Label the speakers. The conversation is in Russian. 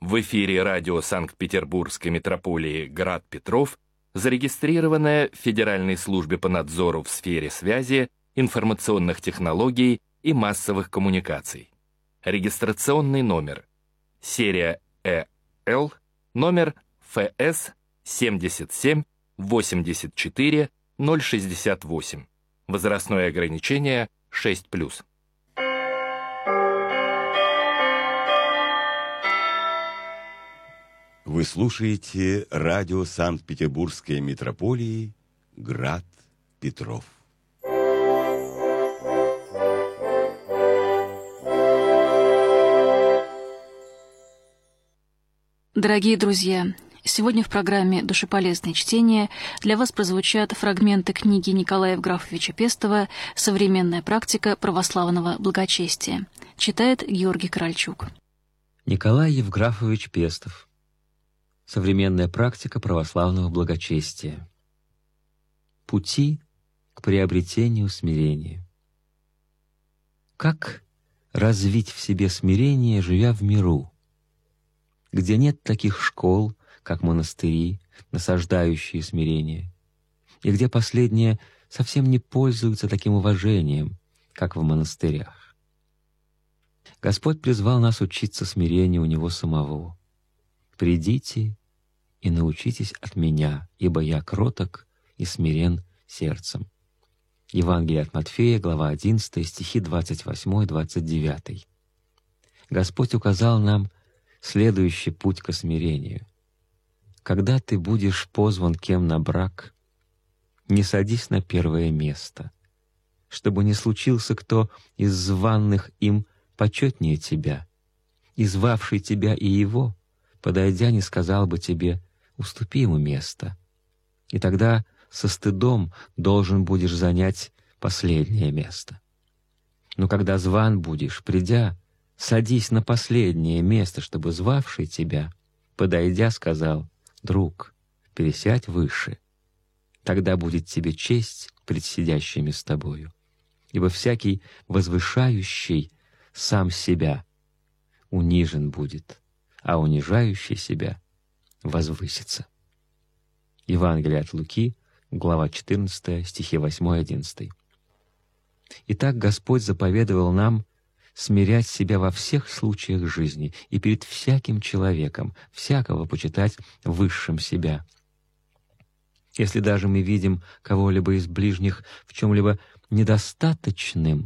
Speaker 1: В эфире радио Санкт-Петербургской метрополии «Град Петров», зарегистрированное в Федеральной службе по надзору в сфере связи, информационных технологий и массовых коммуникаций. Регистрационный номер. Серия ЭЛ, номер ФС 77 84 068. Возрастное ограничение 6+.
Speaker 2: Вы слушаете радио Санкт-Петербургской метрополии «Град Петров».
Speaker 3: Дорогие друзья, сегодня в программе «Душеполезное чтение» для вас прозвучат фрагменты книги Николая Евграфовича Пестова «Современная практика православного благочестия». Читает Георгий Корольчук.
Speaker 4: Николай Евграфович Пестов. Современная практика православного благочестия. Пути к приобретению смирения. Как развить в себе смирение, живя в миру, где нет таких школ, как монастыри, насаждающие смирение, и где последние совсем не пользуются таким уважением, как в монастырях? Господь призвал нас учиться смирению у Него самого. «Придите и научитесь от Меня, ибо Я кроток и смирен сердцем». Евангелие от Матфея, глава 11, стихи 28-29. Господь указал нам следующий путь к смирению. Когда ты будешь позван кем на брак, не садись на первое место, чтобы не случился кто из званных им почетнее тебя, и звавший тебя и его, подойдя, не сказал бы тебе: уступи ему место. И тогда со стыдом должен будешь занять последнее место. Но когда зван будешь, придя, садись на последнее место, чтобы звавший тебя, подойдя, сказал: друг, пересядь выше. Тогда будет тебе честь пред сидящими с тобою. Ибо всякий возвышающий сам себя унижен будет, а унижающий себя возвысится. Евангелие от Луки, глава 14, стихи 8-11. Итак, Господь заповедовал нам смирять себя во всех случаях жизни и перед всяким человеком, всякого почитать высшим себя. Если даже мы видим кого-либо из ближних в чем-либо недостаточным,